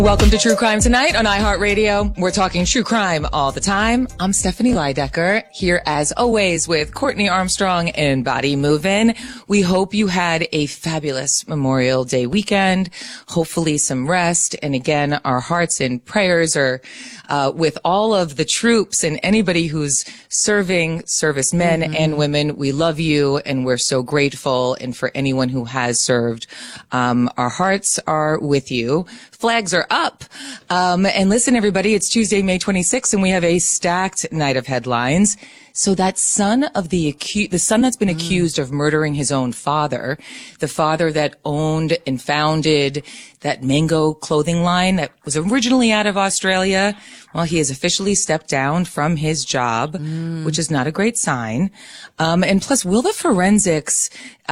Welcome to True Crime Tonight on iHeartRadio. We're talking true crime all the time. I'm Stephanie Leidecker, here as always with Courtney Armstrong and Body Movin'. We hope you had a fabulous Memorial Day weekend, hopefully some rest. And again, our hearts and prayers are with all of the troops and anybody who's serving, servicemen and women. We love you and we're so grateful. And for anyone who has served, our hearts are with you. Flags are up. And listen, everybody, it's Tuesday, May 26th, and we have a stacked night of headlines. So that son of the son that's been accused of murdering his own father, the father that owned and founded that Mango clothing line that was originally out of Australia, well, he has officially stepped down from his job, which is not a great sign. And plus, will the forensics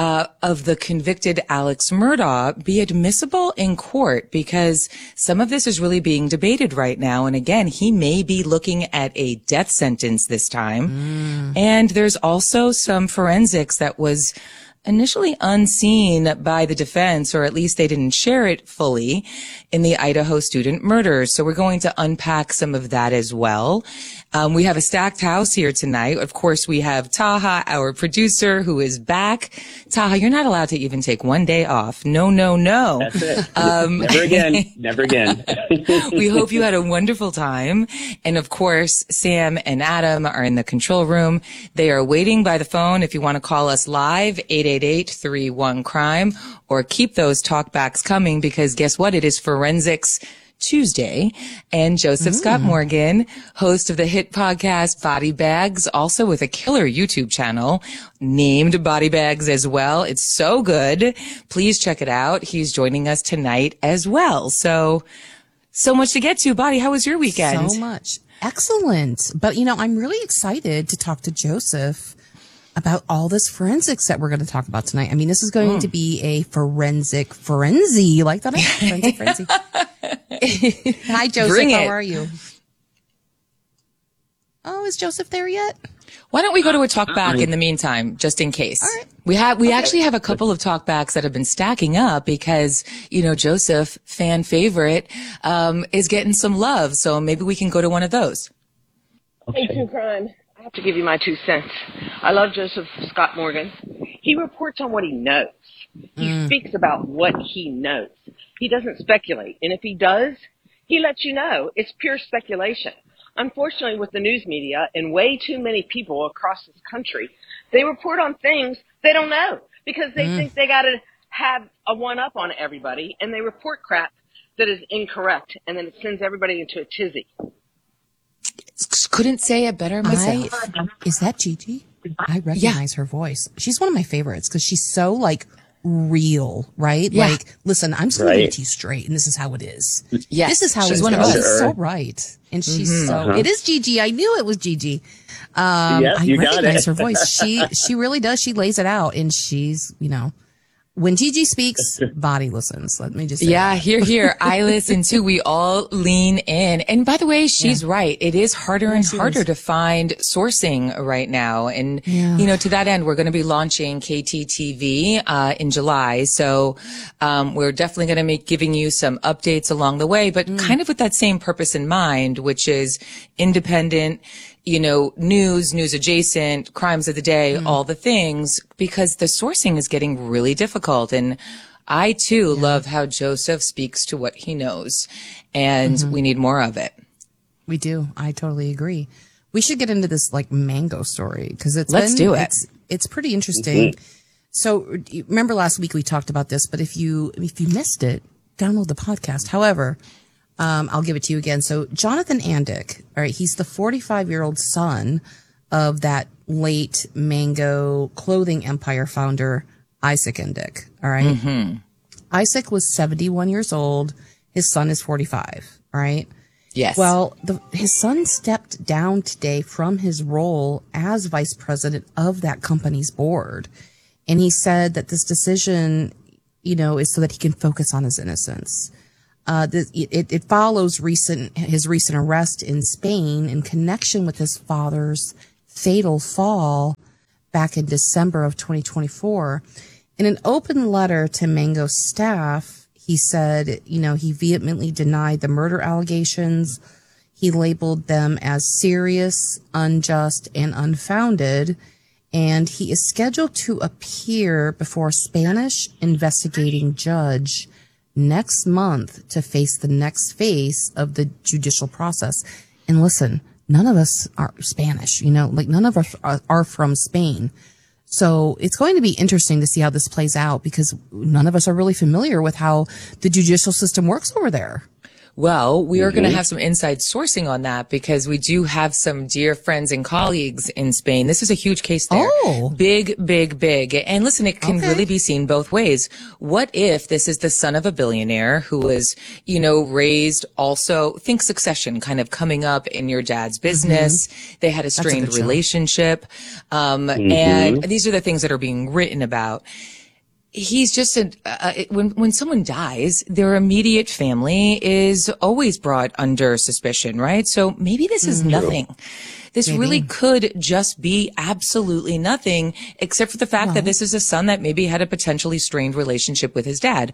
of the convicted Alex Murdaugh be admissible in court? Because some of this is really being debated right now. And again, he may be looking at a death sentence this time. And there's also some forensics that was initially unseen by the defense, or at least they didn't share it fully in the Idaho student murders. So we're going to unpack some of that as well. We have a stacked house here tonight. Of course, we have Taha, our producer, who is back. Taha, you're not allowed to even take one day off. No, no, no. That's it. Never again. Never again. We hope you had a wonderful time. And of course, Sam and Adam are in the control room. They are waiting by the phone. If you want to call us live, 888-31-CRIME, or keep those talkbacks coming, because guess what? It is Forensics Tuesday, and Joseph Scott Morgan, host of the hit podcast Body Bags, also with a killer YouTube channel named Body Bags as well. It's so good. Please check it out. He's joining us tonight as well. So much to get to. Body, how was your weekend? So much. Excellent. But, I'm really excited to talk to Joseph about all this forensics that we're going to talk about tonight. I mean, this is going to be a forensic frenzy. You like that? Forensic frenzy. Hi, Joseph. How are you? Oh, is Joseph there yet? Why don't we go to a talk back in the meantime, just in case? All right. We actually have a couple of talk backs that have been stacking up because, Joseph, fan favorite, is getting some love. So maybe we can go to one of those. Hey, True Crime. I have to give you my 2 cents. I love Joseph Scott Morgan. He reports on what he knows. He speaks about what he knows. He doesn't speculate. And if he does, he lets you know. It's pure speculation. Unfortunately, with the news media and way too many people across this country, they report on things they don't know because they think they got to have a one-up on everybody, and they report crap that is incorrect, and then it sends everybody into a tizzy. Couldn't say it better myself. Is that Gigi? I recognize her voice. She's one of my favorites because she's so real, right? Yeah. Listen, I'm just going to get you straight, and this is how it is. Yes, this is how she's it one is. of us. She's so right, and she's so. It is Gigi. I knew it was Gigi. Yes, you I got recognize it. her voice. She really does. She lays it out, and she's when Gigi speaks, Body listens. Let me just say that. Here. I listen too. We all lean in. And by the way, she's right. It is harder and harder to find sourcing right now. And, to that end, we're going to be launching KTTV in July. So we're definitely going to be giving you some updates along the way, but kind of with that same purpose in mind, which is independent, news adjacent, crimes of the day, all the things, because the sourcing is getting really difficult. And I too love how Joseph speaks to what he knows, and we need more of it. We do. I totally agree. We should get into this mango story because Let's do it. It's pretty interesting. So remember last week we talked about this, but if you missed it, download the podcast. However, I'll give it to you again. So Jonathan Andick, all right, he's the 45-year-old son of that late Mango clothing empire founder, Isaac Andick. All right. Isaac was 71 years old. His son is 45. All right. Yes. Well, his son stepped down today from his role as vice president of that company's board. And he said that this decision, is so that he can focus on his innocence. It follows his recent arrest in Spain in connection with his father's fatal fall back in December of 2024. In an open letter to Mango staff, He said, he vehemently denied the murder allegations. He labeled them as serious, unjust, and unfounded. And he is scheduled to appear before a Spanish investigating judge next month to face the next phase of the judicial process. And listen, none of us are Spanish, none of us are from Spain. So it's going to be interesting to see how this plays out because none of us are really familiar with how the judicial system works over there. Well, we are going to have some inside sourcing on that because we do have some dear friends and colleagues in Spain. This is a huge case there. Oh. Big, big, big. And listen, it can really be seen both ways. What if this is the son of a billionaire who was, raised also, think Succession kind of coming up in your dad's business. They had a strained relationship. And these are the things that are being written about. He's just when someone dies, their immediate family is always brought under suspicion, right? So maybe this is nothing. This really could just be absolutely nothing, except for the fact that this is a son that maybe had a potentially strained relationship with his dad.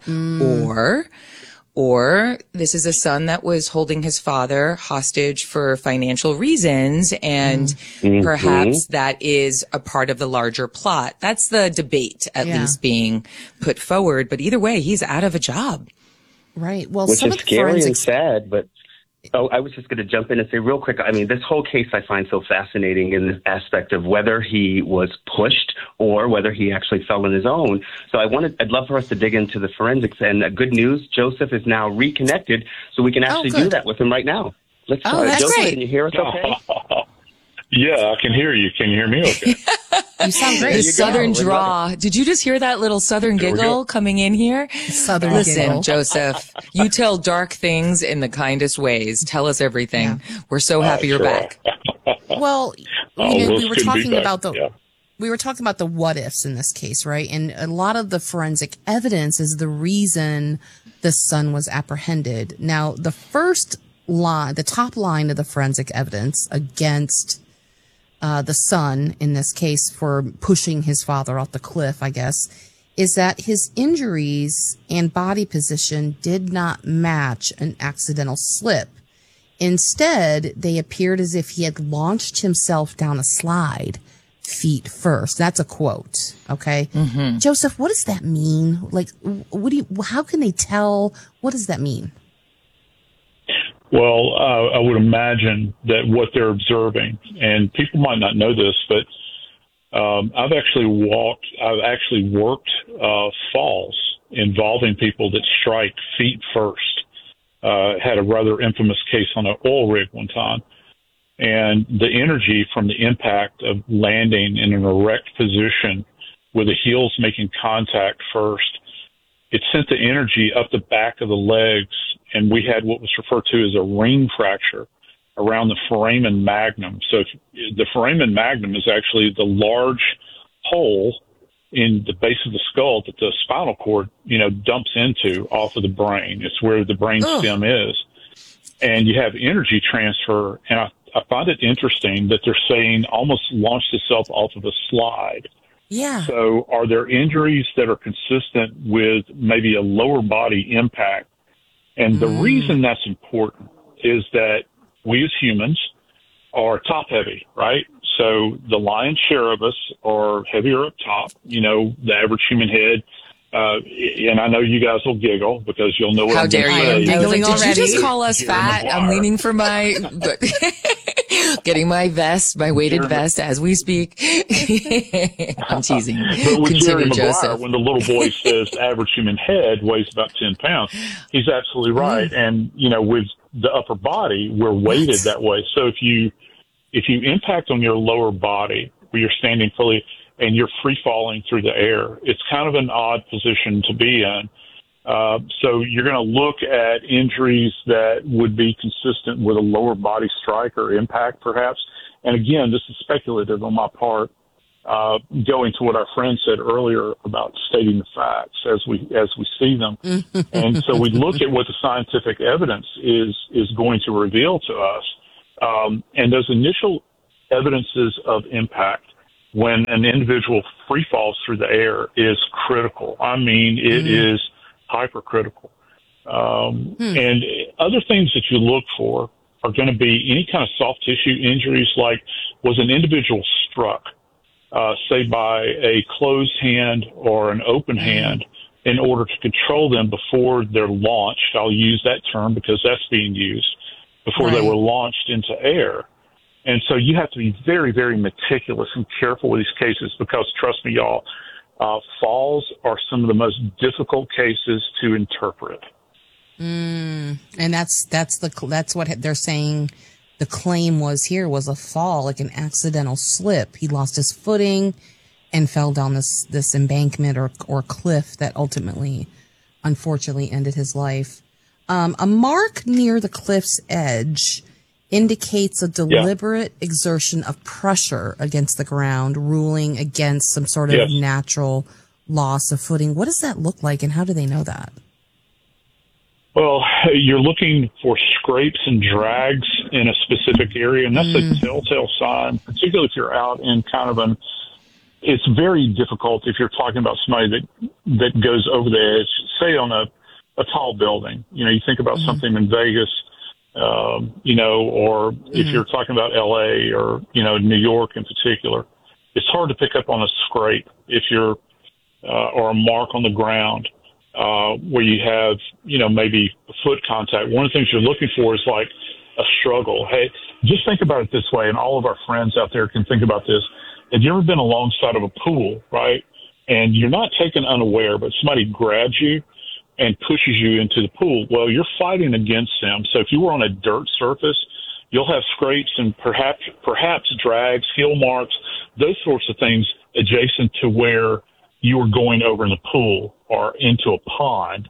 Or this is a son that was holding his father hostage for financial reasons, and perhaps that is a part of the larger plot. That's the debate, at least, being put forward. But either way, he's out of a job. Right. Well, which is scary and sad, but I was just going to jump in and say real quick, this whole case I find so fascinating in the aspect of whether he was pushed or whether he actually fell on his own. So I'd love for us to dig into the forensics. And good news, Joseph is now reconnected, so we can actually do that with him right now. Let's start. That's Joseph, great. Can you hear us okay? Yeah, I can hear you. Can you hear me okay? You sound great. The southern draw. Did you just hear that little southern giggle coming in here? Southern Listen, giggle. Joseph, you tell dark things in the kindest ways. Tell us everything. We're so happy you're back. Well, we were talking about we were talking about the what ifs in this case, right? And a lot of the forensic evidence is the reason the son was apprehended. Now, the top line of the forensic evidence against the son, in this case, for pushing his father off the cliff, I guess, is that his injuries and body position did not match an accidental slip. Instead, they appeared as if he had launched himself down a slide, feet first. That's a quote. Okay. Joseph, what does that mean? Like, how can they tell? What does that mean? Well, I would imagine that what they're observing, and people might not know this, but I've actually worked falls involving people that strike feet first. Had a rather infamous case on an oil rig one time. And the energy from the impact of landing in an erect position with the heels making contact first, it sent the energy up the back of the legs, and we had what was referred to as a ring fracture around the foramen magnum. So the foramen magnum is actually the large hole in the base of the skull that the spinal cord, dumps into off of the brain. It's where the brain stem is. And you have energy transfer, and I find it interesting that they're saying almost launched itself off of a slide. Yeah. So are there injuries that are consistent with maybe a lower body impact? And the reason that's important is that we as humans are top heavy, right? So the lion's share of us are heavier up top, the average human head. And I know you guys will giggle because you'll know what How I'm dare going to say. you? I was like, did you just call us fat? I'm leaning for getting my vest, my weighted vest as we speak. I'm teasing. But with Jerry Continue, Maguire, Joseph. when the little boy says the average human head weighs about 10 pounds, he's absolutely right. And, with the upper body, we're weighted that way. So if you impact on your lower body where you're standing fully and you're free falling through the air, it's kind of an odd position to be in. So you're going to look at injuries that would be consistent with a lower body strike or impact, perhaps. And again, this is speculative on my part, going to what our friend said earlier about stating the facts as we see them. And so we look at what the scientific evidence is going to reveal to us. And those initial evidences of impact when an individual free falls through the air is critical. I mean, it is hypercritical. And other things that you look for are going to be any kind of soft tissue injuries, like was an individual struck, say by a closed hand or an open hand, in order to control them before they're launched. I'll use that term because that's being used before they were launched into air. And so you have to be very, very meticulous and careful with these cases because, trust me, y'all, falls are some of the most difficult cases to interpret. And that's what they're saying. The claim was a fall, like an accidental slip. He lost his footing and fell down this embankment or cliff that ultimately, unfortunately, ended his life. A mark near the cliff's edge indicates a deliberate exertion of pressure against the ground, ruling against some sort of natural loss of footing. What does that look like, and how do they know that? Well, you're looking for scrapes and drags in a specific area, and that's a telltale sign, particularly if you're out in kind of it's very difficult if you're talking about somebody that goes over the edge, say on a tall building. You think about something in Vegas, or if you're talking about LA or, New York in particular, it's hard to pick up on a scrape if you're, or a mark on the ground, where you have, maybe foot contact. One of the things you're looking for is like a struggle. Hey, just think about it this way, and all of our friends out there can think about this. Have you ever been alongside of a pool, right? And you're not taken unaware, but somebody grabs you and pushes you into the pool. Well, you're fighting against them. So if you were on a dirt surface, you'll have scrapes and perhaps drags, heel marks, those sorts of things adjacent to where you were going over in the pool or into a pond.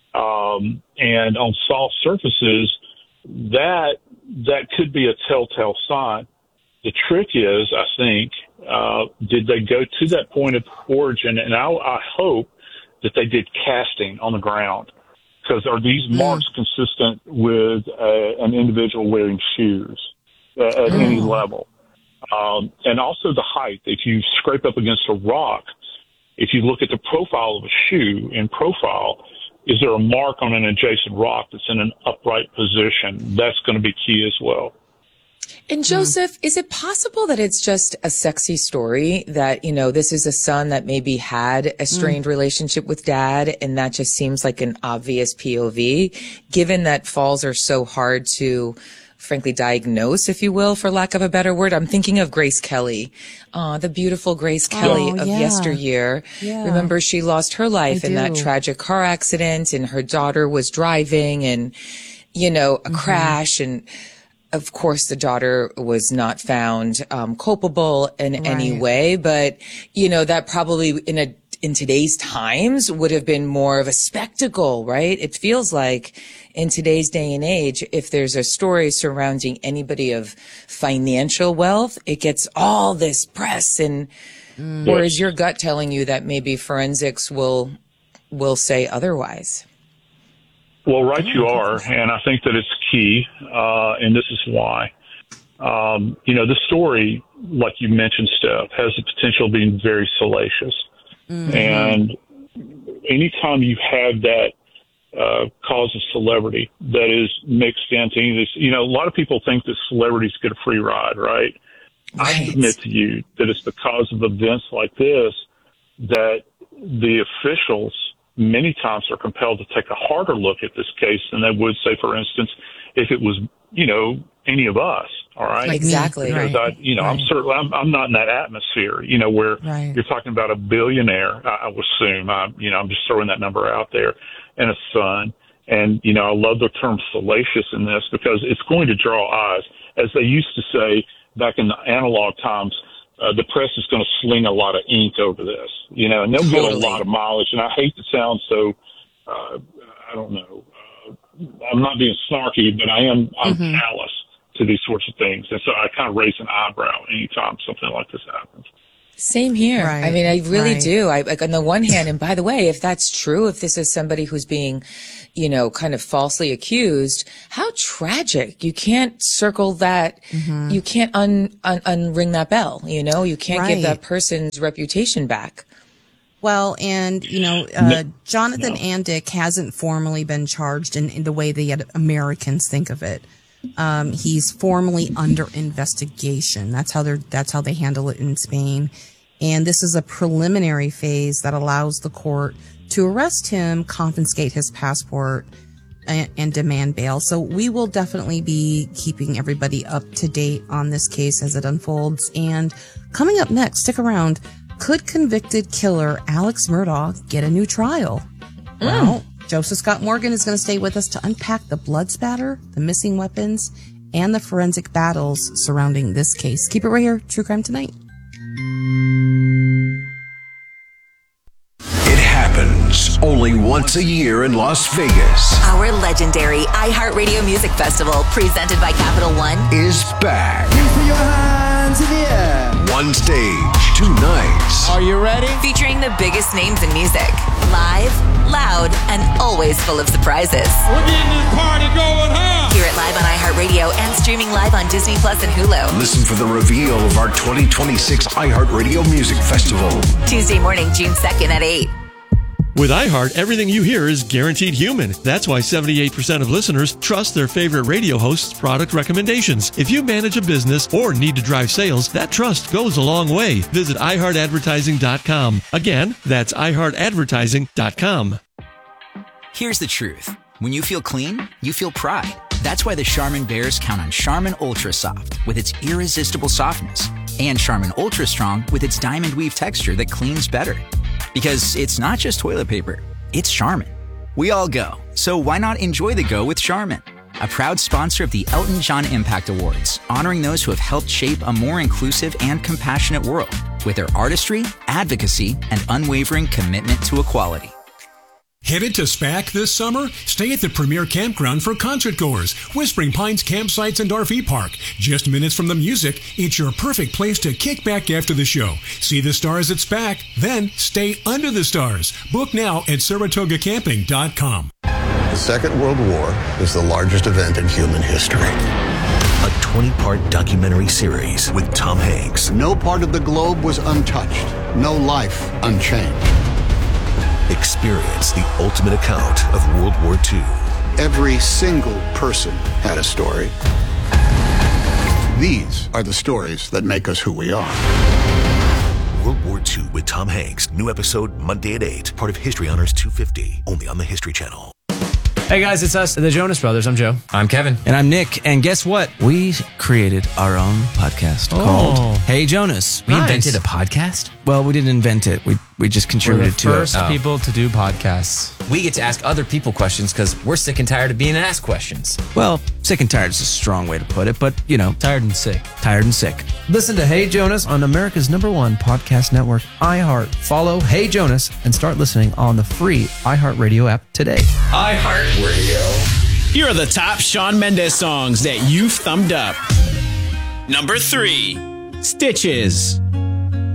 And on soft surfaces, that could be a telltale sign. The trick is, I think, did they go to that point of origin? And I hope that they did casting on the ground, because are these marks consistent with an individual wearing shoes at any level? And also the height. If you scrape up against a rock, if you look at the profile of a shoe in profile, is there a mark on an adjacent rock that's in an upright position? That's going to be key as well. And Joseph, is it possible that it's just a sexy story that, this is a son that maybe had a strained relationship with dad, and that just seems like an obvious POV, given that falls are so hard to, frankly, diagnose, if you will, for lack of a better word? I'm thinking of Grace Kelly, the beautiful Grace Kelly of yesteryear. Yeah. Remember, she lost her life in that tragic car accident, and her daughter was driving and, a crash, and of course, the daughter was not found culpable in any way, but that probably in today's times would have been more of a spectacle, right? It feels like in today's day and age, if there's a story surrounding anybody of financial wealth, it gets all this press, and or is your gut telling you that maybe forensics will say otherwise? Well, right you are, and I think that it's key, and this is why. The story, like you mentioned, Steph, has the potential of being very salacious. And anytime you have that cause of celebrity that is mixed into this, a lot of people think that celebrities get a free ride, right? I submit to you that it's because of events like this that the officials many times are compelled to take a harder look at this case than they would, say, for instance, if it was, any of us. All right. Exactly. Because I'm not in that atmosphere, where you're talking about a billionaire, I would assume, I'm just throwing that number out there, and a son. And, I love the term salacious in this because it's going to draw eyes. As they used to say back in the analog times, the press is going to sling a lot of ink over this, and they'll get a lot of mileage. And I hate to sound so, I don't know, I'm not being snarky, but I'm callous to these sorts of things. And so I kind of raise an eyebrow anytime something like this happens. Same here. Right. I mean, I really do. On the one hand, and by the way, if that's true, if this is somebody who's being, kind of falsely accused, how tragic. You can't circle that. You can't unring that bell, you can't give that person's reputation back. Well, and, Jonathan Andick hasn't formally been charged in the way the Americans think of it. He's formally under investigation. That's how they handle it in Spain. And this is a preliminary phase that allows the court to arrest him, confiscate his passport, and demand bail. So we will definitely be keeping everybody up to date on this case as it unfolds. And coming up next, stick around. Could convicted killer Alex Murdaugh get a new trial? Well, Joseph Scott Morgan is going to stay with us to unpack the blood spatter, the missing weapons, and the forensic battles surrounding this case. Keep it right here. True Crime Tonight. It happens only once a year in Las Vegas. Our legendary iHeartRadio Music Festival, presented by Capital One, is back. Put your hands in the air. One stage, 2 nights. Are you ready? featuring the biggest names in music. Live, loud, and always full of surprises. We're getting this party going, huh? Hear it live on iHeartRadio and streaming live on Disney Plus and Hulu. Listen for the reveal of our 2026 iHeartRadio Music Festival. Tuesday morning, June 2nd at 8. With iHeart, everything you hear is guaranteed human. That's why 78% of listeners trust their favorite radio host's product recommendations. If you manage a business or need to drive sales, that trust goes a long way. Visit iHeartAdvertising.com. Again, that's iHeartAdvertising.com. Here's the truth. When you feel clean, you feel pride. That's why the Charmin Bears count on Charmin Ultra Soft with its irresistible softness and Charmin Ultra Strong with its diamond weave texture that cleans better. Because it's not just toilet paper, it's Charmin. We all go, so why not enjoy the go with Charmin? A proud sponsor of the Elton John Impact Awards, honoring those who have helped shape a more inclusive and compassionate world with their artistry, advocacy, and unwavering commitment to equality. Headed to SPAC this summer? Stay at the premier campground for concert goers, Whispering Pines Campsites and RV Park. Just minutes from the music, it's your perfect place to kick back after the show. See the stars at SPAC, then stay under the stars. Book now at SaratogaCamping.com. The Second World War is the largest event in human history. A 20-part documentary series with Tom Hanks. No part of the globe was untouched. No life unchanged. Experience the ultimate account of World War II. Every single person had a story. These are the stories that make us who we are. World War II with Tom Hanks. New episode Monday at 8. Part of History Honors 250. Only on the History Channel. Hey guys, it's us, the Jonas Brothers. I'm Joe. I'm Kevin. And I'm Nick. And guess what? We created our own podcast called Hey Jonas. We invented a podcast? Well, we didn't invent it. We just contributed to it. We're the first people to do podcasts. We get to ask other people questions because we're sick and tired of being asked questions. Well, sick and tired is a strong way to put it, but, you know. Tired and sick. Tired and sick. Listen to Hey Jonas on America's #1 podcast network, iHeart. Follow Hey Jonas and start listening on the free iHeartRadio app today. iHeartRadio. Here are the top Shawn Mendes songs that you've thumbed up. Number 3, Stitches.